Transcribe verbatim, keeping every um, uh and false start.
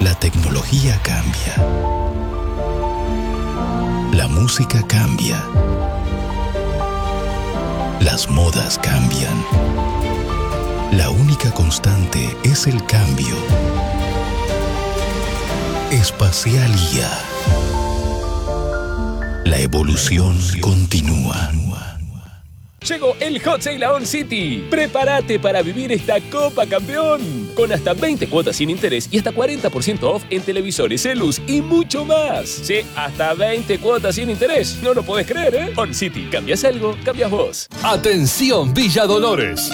La tecnología cambia. La música cambia. Las modas cambian. La única constante es el cambio. Espacial I A. La evolución continúa. Llegó el Hot Sale a On City. Prepárate para vivir esta Copa Campeón. Con hasta veinte cuotas sin interés y hasta cuarenta por ciento off en televisores, celus y mucho más. Sí, hasta veinte cuotas sin interés. No lo podés creer, ¿eh? On City. Cambias algo, cambias vos. Atención Villa Dolores.